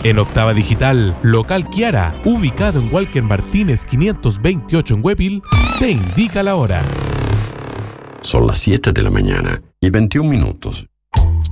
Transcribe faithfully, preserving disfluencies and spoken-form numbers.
En Octava Digital, local Kiara, ubicado en Walker Martínez quinientos veintiocho en Huepil, te indica la hora. Son las siete de la mañana y veintiún minutos.